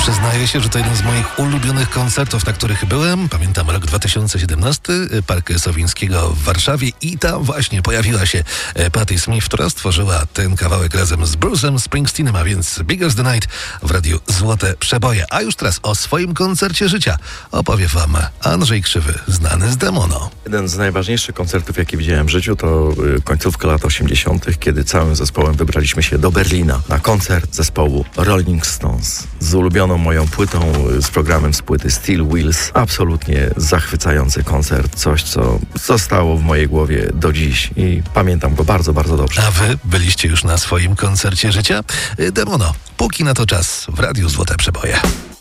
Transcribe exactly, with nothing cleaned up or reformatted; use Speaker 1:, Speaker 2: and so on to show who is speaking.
Speaker 1: Przyznaję się, że to jeden z moich ulubionych koncertów, na których byłem. Pamiętam rok dwa tysiące siedemnasty, Park Sowińskiego w Warszawie i tam właśnie pojawiła się Patti Smith, która stworzyła ten kawałek razem z Bruce'em Springsteenem, a więc Bigger Than the Night w radiu Złote Przeboje. A już teraz o swoim koncercie życia opowie wam Andrzej Krzywy, znany z Demono.
Speaker 2: Jeden z najważniejszych koncertów, jaki widziałem w życiu, to końcówka lat osiemdziesiątych, kiedy całym zespołem wybraliśmy się do Berlina na koncert zespołu Rolling Stones z ulubioną moją płytą, z programem z płyty Steel Wheels. Absolutnie zachwycający koncert, coś co zostało w mojej głowie do dziś i pamiętam go bardzo, bardzo dobrze.
Speaker 1: A wy byliście już na swoim koncercie życia? Demono, póki na to czas w radiu Złote Przeboje.